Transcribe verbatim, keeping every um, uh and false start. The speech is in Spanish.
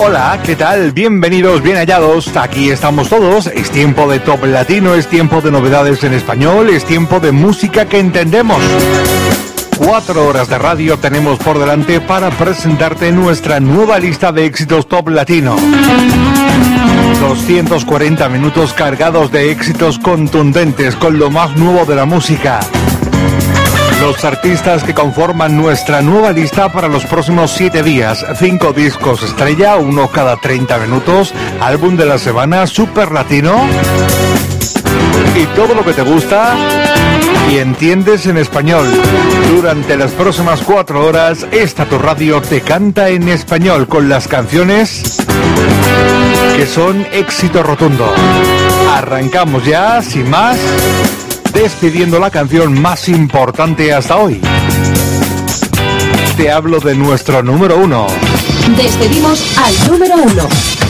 Hola, ¿qué tal? Bienvenidos, bien hallados. Aquí estamos todos. Es tiempo de Top Latino, es tiempo de novedades en español, es tiempo de música que entendemos. Cuatro horas de radio tenemos por delante para presentarte nuestra nueva lista de éxitos Top Latino. doscientos cuarenta minutos cargados de éxitos contundentes con lo más nuevo de la música. Los artistas que conforman nuestra nueva lista para los próximos siete días. Cinco discos estrella, uno cada treinta minutos. Álbum de la semana, super latino. Y todo lo que te gusta y entiendes en español. Durante las próximas cuatro horas, esta tu radio te canta en español con las canciones que son éxito rotundo. Arrancamos ya, sin más, despidiendo la canción más importante hasta hoy. Te hablo de nuestro número uno. Despedimos al número uno.